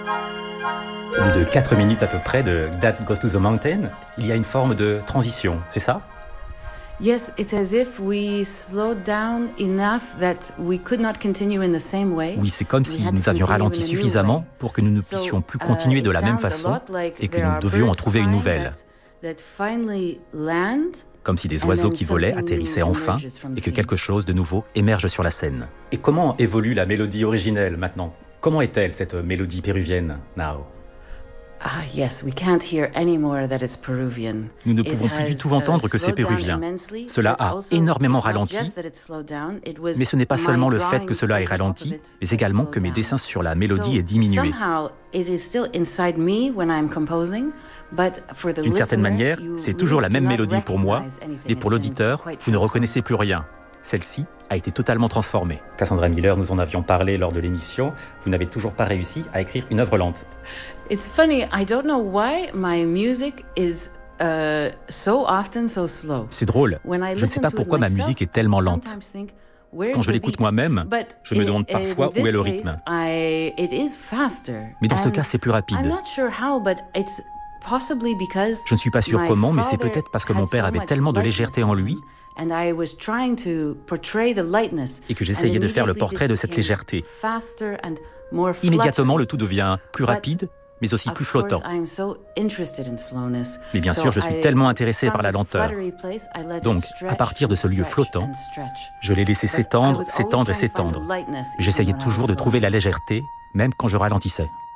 Au bout de 4 minutes à peu près de That Goes to the Mountain, il y a une forme de transition, c'est ça? Yes, it's as if we slowed down enough that we could not continue in the same way. Oui, c'est comme si nous avions ralenti suffisamment pour que nous ne puissions plus continuer de la même façon et que nous devions en trouver une nouvelle. Comme si des oiseaux qui volaient atterrissaient enfin et que quelque chose de nouveau émerge sur la scène. Et comment évolue la mélodie originelle maintenant? Comment est-elle, cette mélodie péruvienne, Now? Nous ne pouvons plus du tout entendre que c'est péruvien. Cela a énormément ralenti, mais ce n'est pas seulement le fait que cela ait ralenti, mais également que mes dessins sur la mélodie aient diminué. D'une certaine manière, c'est toujours la même mélodie pour moi, mais pour l'auditeur, vous ne reconnaissez plus rien. Celle-ci a été totalement transformée. Cassandra Miller, nous en avions parlé lors de l'émission. Vous n'avez toujours pas réussi à écrire une œuvre lente. It's funny, I don't know why my music is so often so slow. C'est drôle. Je ne sais pas pourquoi ma musique est tellement lente. Quand je l'écoute moi-même, je me demande parfois où est le rythme. Mais dans ce cas, c'est plus rapide. Je ne suis pas sûr comment, mais c'est peut-être parce que mon père avait tellement de légèreté en lui et que j'essayais de faire le portrait de cette légèreté. Immédiatement, le tout devient plus rapide, mais aussi plus flottant. Mais bien sûr, je suis tellement intéressé par la lenteur. Donc, à partir de ce lieu flottant, je l'ai laissé s'étendre, s'étendre et s'étendre. J'essayais toujours de trouver la légèreté, même quand je ralentissais.